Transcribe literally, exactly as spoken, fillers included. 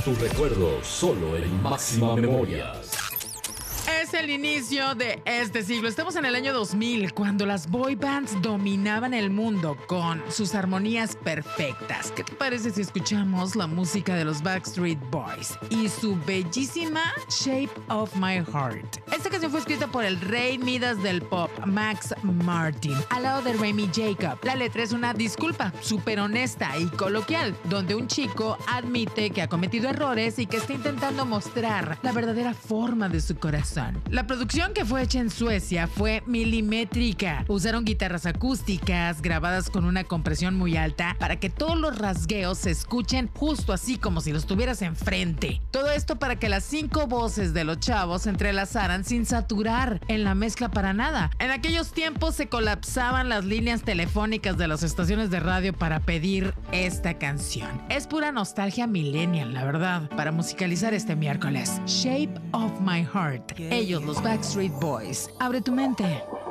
tus recuerdos solo en Máxima Memorias. Es el inicio de este siglo. Estamos en el año dos mil, cuando las boy bands dominaban el mundo con sus armonías perfectas. ¿Qué te parece si escuchamos la música de los Backstreet Boys y su bellísima Shape of My Heart? Esta canción fue escrita por el rey Midas del pop, Max Martin, al lado de Remy Jacob. La letra es una disculpa súper honesta y coloquial, donde un chico admite que ha cometido errores y que está intentando mostrar la verdadera forma de su corazón. La producción, que fue hecha en Suecia, fue milimétrica. Usaron guitarras acústicas grabadas con una compresión muy alta para que todos los rasgueos se escuchen justo así, como si los tuvieras enfrente. Todo esto para que las cinco voces de los chavos se entrelazaran sin saturar en la mezcla para nada. En aquellos tiempos se colapsaban las líneas telefónicas de las estaciones de radio para pedir esta canción. Es pura nostalgia millennial, la verdad, para musicalizar este miércoles. Shape of My Heart. Ellos, los Backstreet Boys. Abre tu mente.